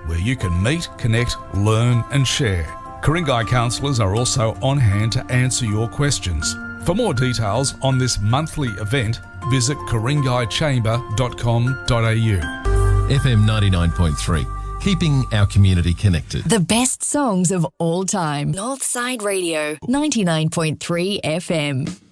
where you can meet, connect, learn and share. Ku-ring-gai counsellors are also on hand to answer your questions. For more details on this monthly event, visit ku-ring-gai-chamber.com.au. FM 99.3, keeping our community connected. The best songs of all time. Northside Radio, 99.3 FM.